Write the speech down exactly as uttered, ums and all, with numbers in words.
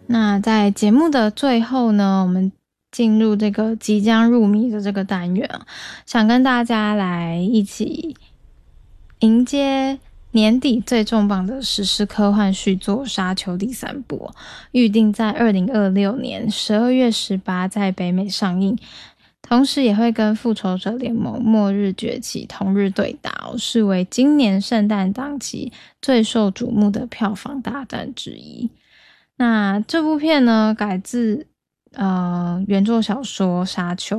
那在节目的最后呢，我们进入这个即将入迷的这个单元，想跟大家来一起迎接年底最重磅的史诗科幻续作《沙丘》第三部，预定在二零二六年十二月十八在北美上映，同时也会跟《复仇者联盟：末日崛起》同日对打，视为今年圣诞档期最受瞩目的票房大战之一。那这部片呢，改自呃原作小说《沙丘》，